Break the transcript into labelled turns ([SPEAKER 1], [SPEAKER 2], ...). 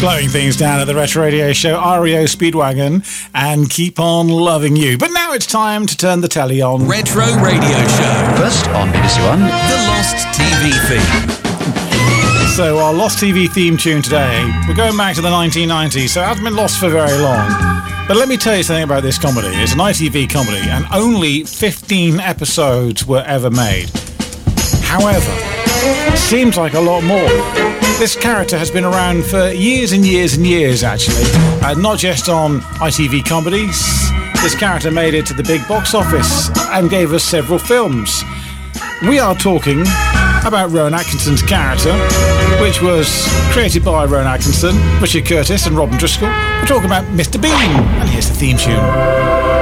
[SPEAKER 1] Slowing things down at the Retro Radio Show, REO Speedwagon, and Keep On Loving You. But now it's time to turn the telly on.
[SPEAKER 2] Retro Radio Show.
[SPEAKER 3] First on BBC One,
[SPEAKER 2] The Lost TV Theme.
[SPEAKER 1] So our Lost TV theme tune today, we're going back to the 1990s, so it hasn't been lost for very long. But let me tell you something about this comedy. It's an ITV comedy, and only 15 episodes were ever made. However, it seems like a lot more. This character has been around for years and years and years, actually. Not just on ITV comedies. This character made it to the big box office and gave us several films. We are talking about Rowan Atkinson's character, which was created by Rowan Atkinson, Richard Curtis and Robin Driscoll. We're talking about Mr. Bean, and here's the theme tune.